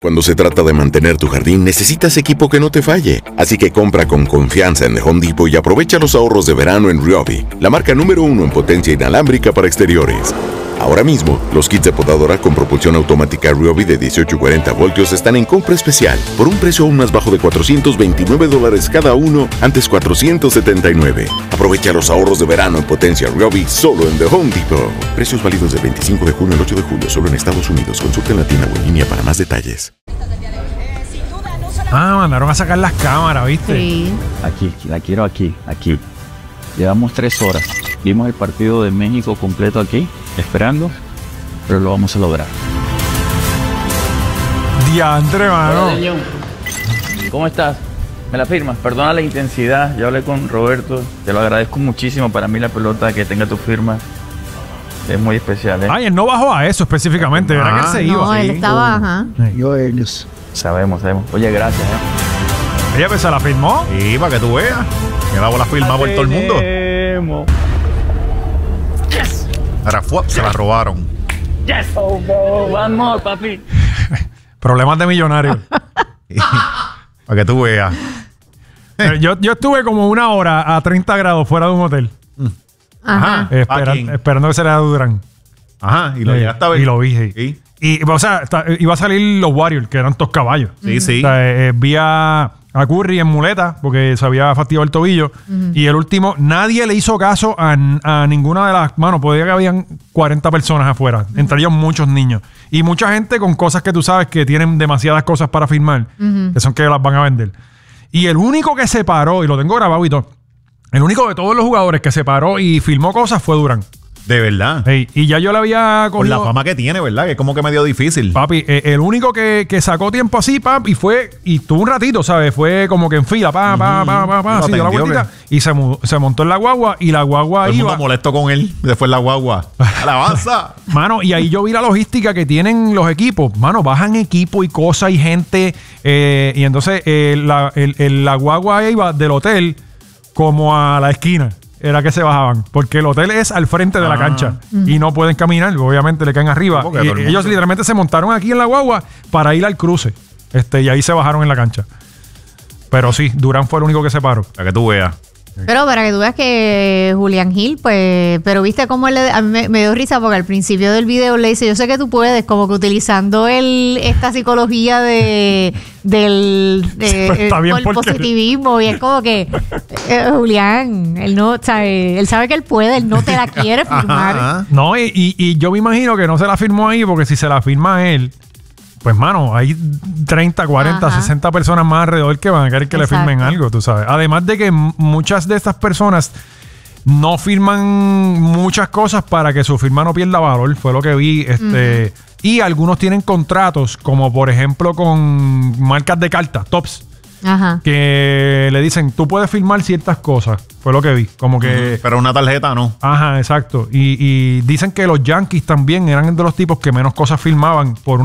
Cuando se trata de mantener tu jardín, necesitas equipo que no te falle. Así que compra con confianza en The Home Depot y aprovecha los ahorros de verano en Ryobi, la marca número 1 en potencia inalámbrica para exteriores. Ahora mismo, los kits de podadora con propulsión automática Ryobi de 18 y 40 voltios están en compra especial por un precio aún más bajo de $429 cada uno, antes $479. Aprovecha los ahorros de verano en potencia Ryobi solo en The Home Depot. Precios válidos del 25 de junio al 8 de julio solo en Estados Unidos. Consulta en la tienda o en línea para más detalles. Mandaron a sacar las cámaras, ¿viste? Sí. Aquí, la quiero aquí. Llevamos 3 horas. Vimos el partido de México completo aquí, esperando, pero lo vamos a lograr. Diantre, mano. ¿Cómo estás? ¿Me la firmas? Perdona la intensidad, ya hablé con Roberto, te lo agradezco muchísimo. Para mí la pelota que tenga tu firma es muy especial, ¿eh? Ay, él no bajó a eso específicamente, ¿verdad que él se iba? No, él estaba, ajá. Yo ellos. Sabemos. Oye, gracias, ¿eh? Ella pues se la firmó. Sí, para que tú veas. Me la bola firmada por todo el mundo. Ahora se la robaron. Yes, oh, no. One more, papi. Problemas de millonario. Para que tú veas. Yo estuve como 1 hora a 30 grados fuera de un hotel. Ajá. Esperando que se le Durán. Ajá, y lo llegaste a ver. Y lo vi, sí. Sí. Y, o sea, iba a salir los Warriors, que eran todos caballos. Sí, sí. O sea, vi a Curry en muleta, porque se había fastidiado el tobillo. Y el último, nadie le hizo caso a ninguna de las manos. Podía que habían 40 personas afuera, entre ellos muchos niños. Y mucha gente con cosas que tú sabes que tienen demasiadas cosas para firmar, que son que las van a vender. Y el único que se paró, y lo tengo grabado y todo, el único de todos los jugadores que se paró y filmó cosas fue Durán. De verdad. Hey, y ya yo le había cogido... Con la fama que tiene, ¿verdad? Que es como que medio difícil. Papi, el único que sacó tiempo así, papi, y tuvo un ratito, ¿sabes? Fue como que en fila, así dio la vueltita, y se montó en la guagua, y la guagua Todo el iba... mundo molesto con él, después la guagua. ¡Alabanza! Mano, y ahí yo vi la logística que tienen los equipos. Mano, bajan equipo y cosas y gente, y entonces la guagua iba del hotel como a la esquina. Era que se bajaban, porque el hotel es al frente de la cancha y no pueden caminar, obviamente le caen arriba. Y ellos literalmente se montaron aquí en la guagua para ir al cruce, y ahí se bajaron en la cancha. Pero sí, Durán fue el único que se paró. Para que tú veas. Pero para que tú veas que Julián Gil, pues, pero viste cómo a mí me dio risa porque al principio del video le dice, yo sé que tú puedes, como que utilizando esta psicología del positivismo, y es como que Julián, él no sabe, él sabe que él puede, él no te la quiere firmar. Ajá. No, y yo me imagino que no se la firmó ahí, porque si se la firma él, pues, mano, hay 30, 40, 60 personas más alrededor que van a querer que le firmen algo, tú sabes. Además de que muchas de estas personas no firman muchas cosas para que su firma no pierda valor, fue lo que vi. Y algunos tienen contratos, como por ejemplo con marcas de cartas, Tops. Ajá. Que le dicen, tú puedes firmar ciertas cosas. Fue lo que vi. Como que... Pero una tarjeta no. Ajá, exacto. Y dicen que los Yankees también eran de los tipos que menos cosas firmaban por